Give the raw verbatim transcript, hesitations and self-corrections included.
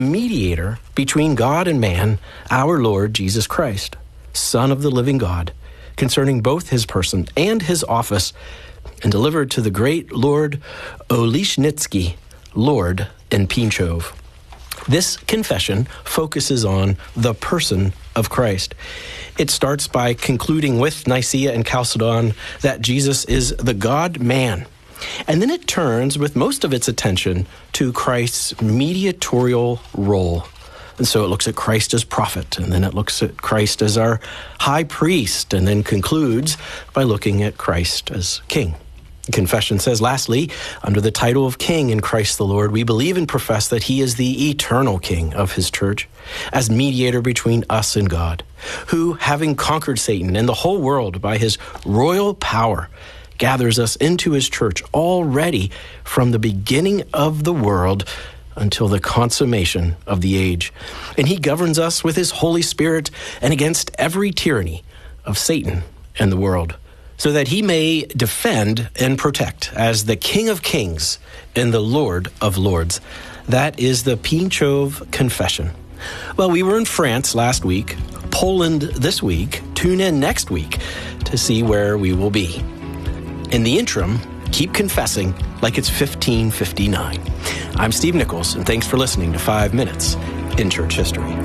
mediator between God and man, our Lord Jesus Christ, Son of the living God, concerning both his person and his office, and delivered to the great Lord Oleshnitsky, Lord in Pinchov. This confession focuses on the person of Christ. It starts by concluding with Nicaea and Chalcedon that Jesus is the God-man. And then it turns with most of its attention to Christ's mediatorial role. And so it looks at Christ as prophet, and then it looks at Christ as our high priest, and then concludes by looking at Christ as king. The confession says, lastly, under the title of King in Christ the Lord, we believe and profess that he is the eternal King of his church, as mediator between us and God, who, having conquered Satan and the whole world by his royal power, gathers us into his church already from the beginning of the world until the consummation of the age. And he governs us with his Holy Spirit and against every tyranny of Satan and the world, so that he may defend and protect as the King of Kings and the Lord of Lords. That is the Pinchov Confession. Well, we were in France last week, Poland this week. Tune in next week to see where we will be. In the interim, keep confessing like it's fifteen fifty-nine. I'm Steve Nichols, and thanks for listening to Five Minutes in Church History.